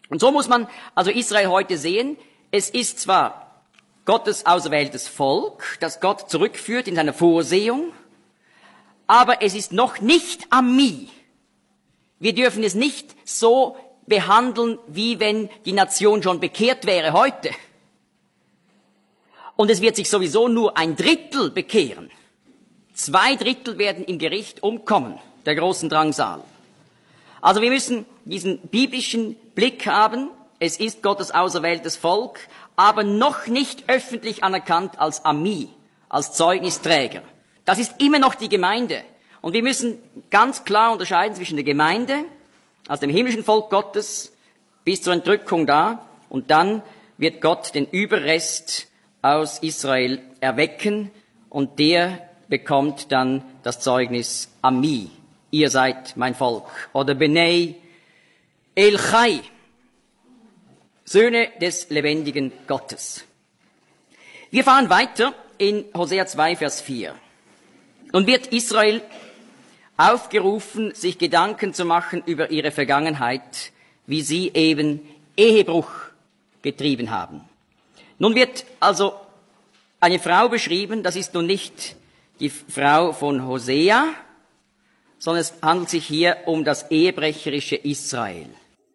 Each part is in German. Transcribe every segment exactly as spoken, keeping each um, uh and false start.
Und so muss man also Israel heute sehen. Es ist zwar Gottes auserwähltes Volk, das Gott zurückführt in seiner Vorsehung, aber es ist noch nicht Ami. Wir dürfen es nicht so behandeln, wie wenn die Nation schon bekehrt wäre heute. Und es wird sich sowieso nur ein Drittel bekehren. Zwei Drittel werden im Gericht umkommen, der großen Drangsal. Also wir müssen diesen biblischen Blick haben. Es ist Gottes auserwähltes Volk, aber noch nicht öffentlich anerkannt als Ami, als Zeugnisträger. Das ist immer noch die Gemeinde. Und wir müssen ganz klar unterscheiden zwischen der Gemeinde, als dem himmlischen Volk Gottes, bis zur Entrückung da, und dann wird Gott den Überrest aus Israel erwecken, und der bekommt dann das Zeugnis Ami. Ihr seid mein Volk. Oder Benei El Chai, Söhne des lebendigen Gottes. Wir fahren weiter in Hosea zwei, Vers vier. Nun wird Israel aufgerufen, sich Gedanken zu machen über ihre Vergangenheit, wie sie eben Ehebruch getrieben haben. Nun wird also eine Frau beschrieben, das ist nun nicht die Frau von Hosea, sondern es handelt sich hier um das ehebrecherische Israel,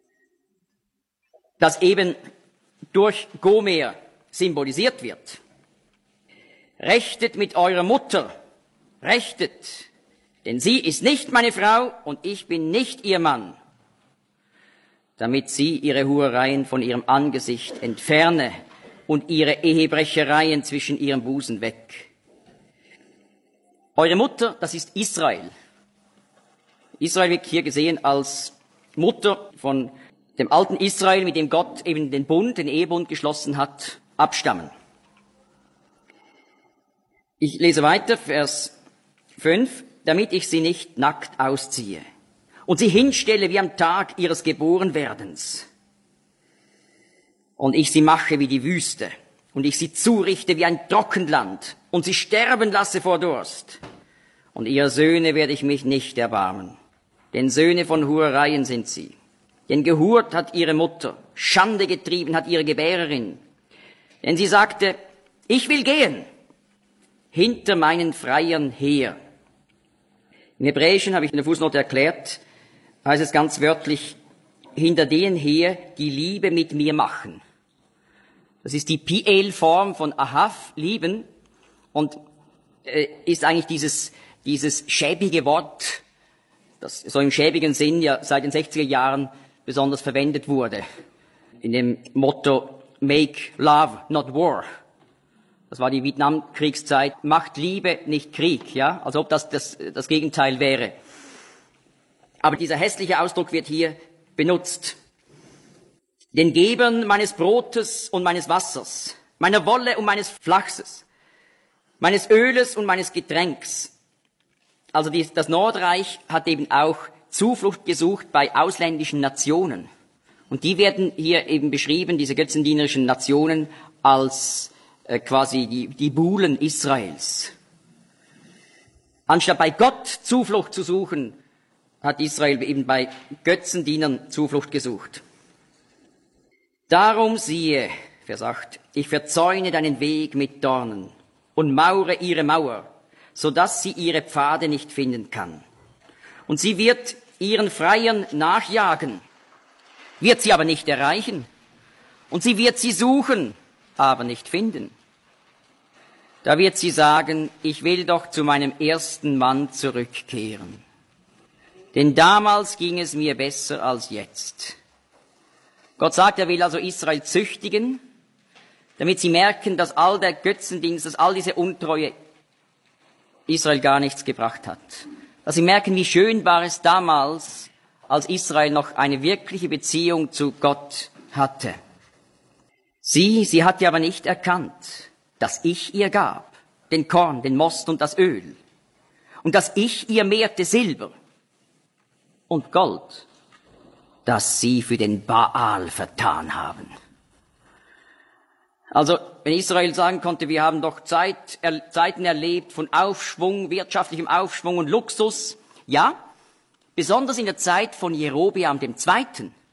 das eben durch Gomer symbolisiert wird. Rechtet mit eurer Mutter, rechtet, denn sie ist nicht meine Frau und ich bin nicht ihr Mann, damit sie ihre Hurereien von ihrem Angesicht entferne und ihre Ehebrechereien zwischen ihrem Busen weg. Eure Mutter, das ist Israel. Israel wird hier gesehen als Mutter von dem alten Israel, mit dem Gott eben den Bund, den Ehebund geschlossen hat, abstammen. Ich lese weiter, Vers fünf. Damit ich sie nicht nackt ausziehe und sie hinstelle wie am Tag ihres Geborenwerdens. Und ich sie mache wie die Wüste und ich sie zurichte wie ein Trockenland und sie sterben lasse vor Durst. Und ihrer Söhne werde ich mich nicht erbarmen, denn Söhne von Hurereien sind sie. Denn gehurt hat ihre Mutter, Schande getrieben hat ihre Gebärerin. Denn sie sagte, ich will gehen, hinter meinen Freiern her. Im Hebräischen, habe ich in der Fußnote erklärt, heißt es ganz wörtlich, hinter denen her die Liebe mit mir machen. Das ist die Piel-Form von Ahav, lieben, und äh, ist eigentlich dieses, dieses schäbige Wort, das so im schäbigen Sinn ja seit den sechziger Jahren besonders verwendet wurde, in dem Motto Make Love, not War. Das war die Vietnamkriegszeit. Macht Liebe, nicht Krieg, ja? Als ob das, das das Gegenteil wäre. Aber dieser hässliche Ausdruck wird hier benutzt. Den Gebern meines Brotes und meines Wassers, meiner Wolle und meines Flachses, meines Öles und meines Getränks. Also die, das Nordreich hat eben auch Zuflucht gesucht bei ausländischen Nationen. Und die werden hier eben beschrieben, diese götzendienerischen Nationen, als quasi die, die Buhlen Israels. Anstatt bei Gott Zuflucht zu suchen, hat Israel eben bei Götzendienern Zuflucht gesucht. Darum siehe, Vers acht, ich verzäune deinen Weg mit Dornen und maure ihre Mauer, so dass sie ihre Pfade nicht finden kann. Und sie wird ihren Freiern nachjagen, wird sie aber nicht erreichen. Und sie wird sie suchen, aber nicht finden. Da wird sie sagen, ich will doch zu meinem ersten Mann zurückkehren. Denn damals ging es mir besser als jetzt. Gott sagt, er will also Israel züchtigen, damit sie merken, dass all der Götzendienst, dass all diese Untreue Israel gar nichts gebracht hat. Dass sie merken, wie schön war es damals, als Israel noch eine wirkliche Beziehung zu Gott hatte. Sie, sie hatte aber nicht erkannt, dass ich ihr gab, den Korn, den Most und das Öl, und dass ich ihr mehrte Silber und Gold, das sie für den Baal vertan haben. Also, wenn Israel sagen konnte, wir haben doch Zeit, er, Zeiten erlebt von Aufschwung, wirtschaftlichem Aufschwung und Luxus, ja, besonders in der Zeit von Jerobeam dem Zweiten,